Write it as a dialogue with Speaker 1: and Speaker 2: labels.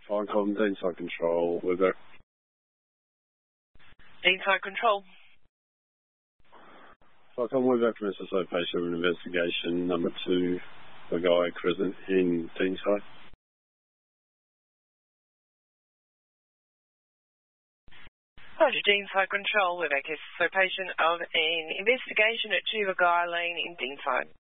Speaker 1: Finecom, Deanside Control, Weber.
Speaker 2: Deanside Control.
Speaker 1: Finecom, Weber commences location of investigation number 2, the guy present in Deanside.
Speaker 2: Roger, Deanside Control, Weber, location of an investigation at Chuba Guy Lane in Deanside.